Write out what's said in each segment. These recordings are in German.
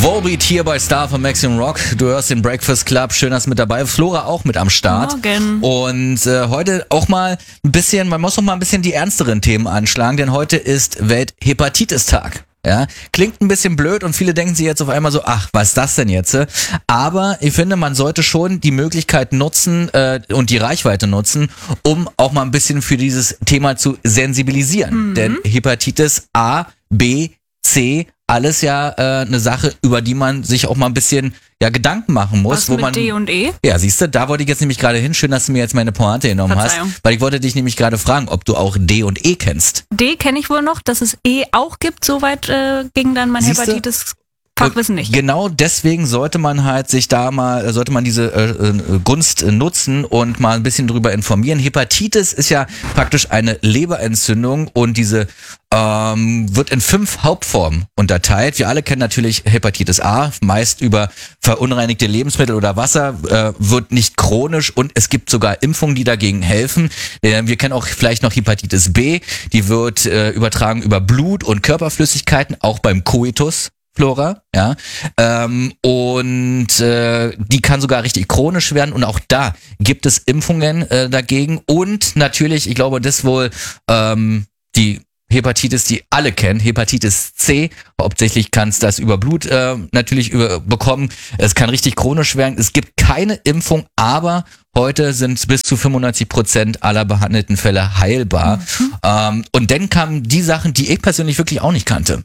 Volbeat hier bei Star von Maximum Rock. Du hörst den Breakfast Club. Schön, dass du mit dabei bist. Flora auch mit am Start. Morgen. Und heute auch mal ein bisschen, man muss noch mal ein bisschen die ernsteren Themen anschlagen, denn heute ist Welthepatitis-Tag. Ja, klingt ein bisschen blöd und viele denken sich jetzt auf einmal so, ach, was ist das denn jetzt? Aber ich finde, man sollte schon die Möglichkeit nutzen und die Reichweite nutzen, um auch mal ein bisschen für dieses Thema zu sensibilisieren. Denn Hepatitis A, B, C, alles ja eine Sache, über die man sich auch mal ein bisschen Gedanken machen muss. Was mit D und E? Ja, siehst du, da wollte ich jetzt nämlich gerade hin. Schön, dass du mir jetzt meine Pointe genommen hast. Weil ich wollte dich nämlich gerade fragen, ob du auch D und E kennst. D kenne ich wohl noch, dass es E auch gibt. Soweit ging dann mein Hepatitis-Fachwissen nicht. Genau deswegen sollte man halt sich da mal, sollte man diese Gunst nutzen und mal ein bisschen drüber informieren. Hepatitis ist ja praktisch eine Leberentzündung und diese wird in 5 Hauptformen unterteilt. Wir alle kennen natürlich Hepatitis A, meist über verunreinigte Lebensmittel oder Wasser, wird nicht chronisch und es gibt sogar Impfungen, die dagegen helfen. Wir kennen auch vielleicht noch Hepatitis B, die wird übertragen über Blut und Körperflüssigkeiten, auch beim Koitus. Flora, ja, und die kann sogar richtig chronisch werden und auch da gibt es Impfungen dagegen und natürlich, ich glaube, das wohl die Hepatitis, die alle kennen, Hepatitis C, hauptsächlich kannst du das über Blut natürlich bekommen, es kann richtig chronisch werden, es gibt keine Impfung, aber heute sind bis zu 95% aller behandelten Fälle heilbar und dann kamen die Sachen, die ich persönlich wirklich auch nicht kannte.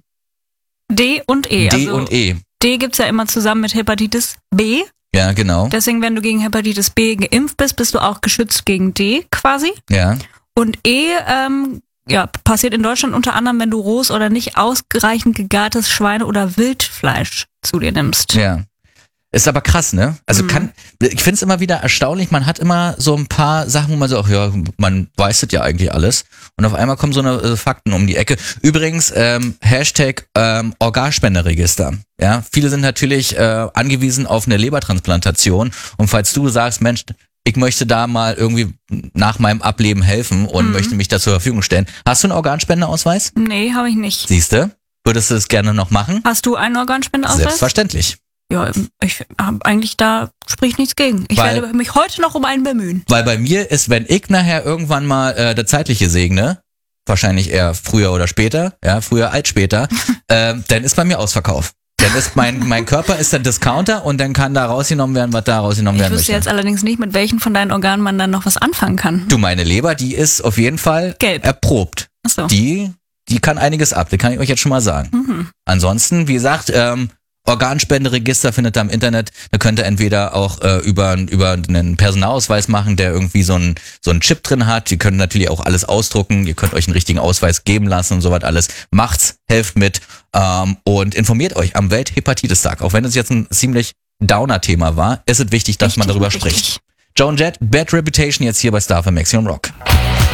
D und E. D und E. D gibt's ja immer zusammen mit Hepatitis B. Ja, genau. Deswegen, wenn du gegen Hepatitis B geimpft bist, bist du auch geschützt gegen D quasi. Ja. Und E, passiert in Deutschland unter anderem, wenn du rohes oder nicht ausreichend gegartes Schweine- oder Wildfleisch zu dir nimmst. Ja. Ist aber krass, ne? Also ich find's immer wieder erstaunlich, man hat immer so ein paar Sachen, wo man so, ach ja, man weiß das ja eigentlich alles. Und auf einmal kommen so eine Fakten um die Ecke. Übrigens, Hashtag Organspenderegister. Ja, viele sind natürlich angewiesen auf eine Lebertransplantation. Und falls du sagst, Mensch, ich möchte da mal irgendwie nach meinem Ableben helfen und möchte mich da zur Verfügung stellen. Hast du einen Organspendeausweis? Nee, habe ich nicht. Siehste? Würdest du das gerne noch machen? Hast du einen Organspendeausweis? Selbstverständlich. Ja, ich habe eigentlich, da spricht nichts gegen. Ich werde mich heute noch um einen bemühen. Weil bei mir ist, wenn ich nachher irgendwann mal der Zeitliche segne, wahrscheinlich eher früher oder später, ja, früher als später, dann ist bei mir Ausverkauf. Dann ist mein Körper ist der Discounter und dann kann da rausgenommen werden, was da rausgenommen werden möchte. Ich wüsste jetzt allerdings nicht, mit welchen von deinen Organen man dann noch was anfangen kann. Du, meine Leber, die ist auf jeden Fall gelb erprobt. Ach so. Die kann einiges ab, das kann ich euch jetzt schon mal sagen. Ansonsten, wie gesagt, Organspenderegister findet ihr im Internet. Da könnt ihr entweder auch über einen Personalausweis machen, der irgendwie so einen Chip drin hat. Ihr könnt natürlich auch alles ausdrucken. Ihr könnt euch einen richtigen Ausweis geben lassen und sowas alles. Macht's, helft mit und informiert euch am Welthepatitis-Tag. Auch wenn es jetzt ein ziemlich Downer-Thema war, ist es wichtig, dass man darüber spricht. Joan Jett, Bad Reputation jetzt hier bei Star für Maximum Rock.